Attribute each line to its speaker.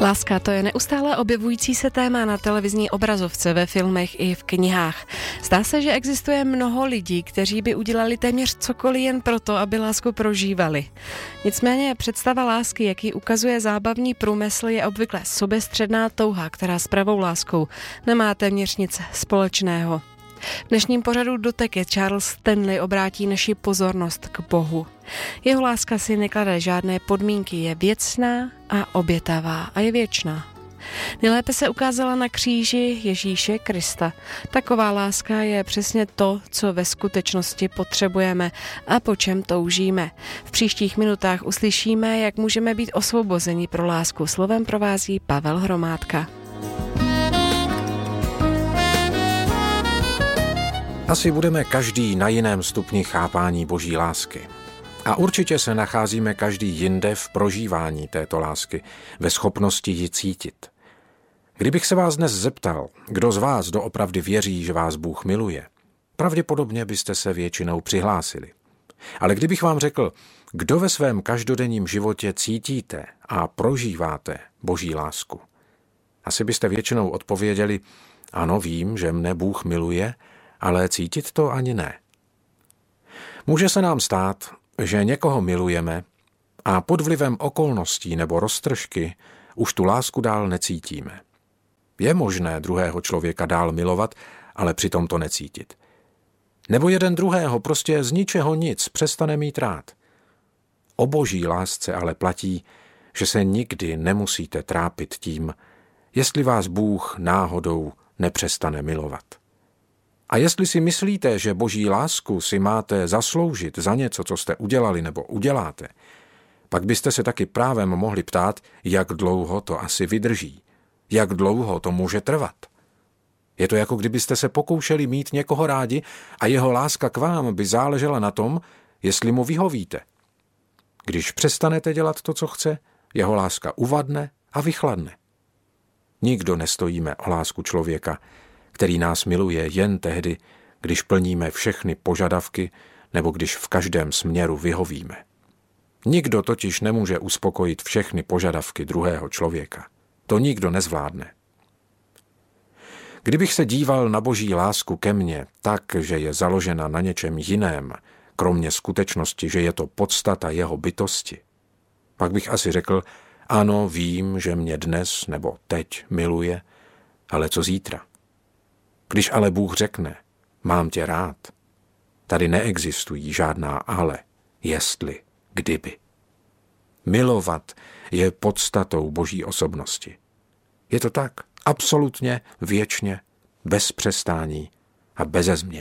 Speaker 1: Láska, to je neustále objevující se téma na televizní obrazovce, ve filmech i v knihách. Zdá se, že existuje mnoho lidí, kteří by udělali téměř cokoliv jen proto, aby lásku prožívali. Nicméně představa lásky, jak ji ukazuje zábavní průmysl, je obvykle soběstředná touha, která s pravou láskou nemá téměř nic společného. V dnešním pořadu Dotek Charles Stanley obrátí naši pozornost k Bohu. Jeho láska si neklade žádné podmínky, je věcná a obětavá a je věčná. Nejlépe se ukázala na kříži Ježíše Krista. Taková láska je přesně to, co ve skutečnosti potřebujeme a po čem toužíme. V příštích minutách uslyšíme, jak můžeme být osvobozeni pro lásku. Slovem provází Pavel Hromádka.
Speaker 2: Asi budeme každý na jiném stupni chápání Boží lásky. A určitě se nacházíme každý jinde v prožívání této lásky, ve schopnosti ji cítit. Kdybych se vás dnes zeptal, kdo z vás doopravdy věří, že vás Bůh miluje, pravděpodobně byste se většinou přihlásili. Ale kdybych vám řekl, kdo ve svém každodenním životě cítíte a prožíváte Boží lásku, asi byste většinou odpověděli, ano, vím, že mne Bůh miluje, ale cítit to ani ne. Může se nám stát, že někoho milujeme a pod vlivem okolností nebo roztržky už tu lásku dál necítíme. Je možné druhého člověka dál milovat, ale přitom to necítit. Nebo jeden druhého prostě z ničeho nic přestane mít rád. O Boží lásce ale platí, že se nikdy nemusíte trápit tím, jestli vás Bůh náhodou nepřestane milovat. A jestli si myslíte, že Boží lásku si máte zasloužit za něco, co jste udělali nebo uděláte, pak byste se taky právem mohli ptát, jak dlouho to asi vydrží, jak dlouho to může trvat. Je to jako kdybyste se pokoušeli mít někoho rádi a jeho láska k vám by záležela na tom, jestli mu vyhovíte. Když přestanete dělat to, co chce, jeho láska uvadne a vychladne. Nikdo nestojíme o lásku člověka, který nás miluje jen tehdy, když plníme všechny požadavky nebo když v každém směru vyhovíme. Nikdo totiž nemůže uspokojit všechny požadavky druhého člověka. To nikdo nezvládne. Kdybych se díval na Boží lásku ke mně tak, že je založena na něčem jiném, kromě skutečnosti, že je to podstata jeho bytosti, pak bych asi řekl, ano, vím, že mě dnes nebo teď miluje, ale co zítra? Když ale Bůh řekne, mám tě rád, tady neexistují žádná ale, jestli, kdyby. Milovat je podstatou Boží osobnosti. Je to tak, absolutně, věčně, bez přestání a beze změny.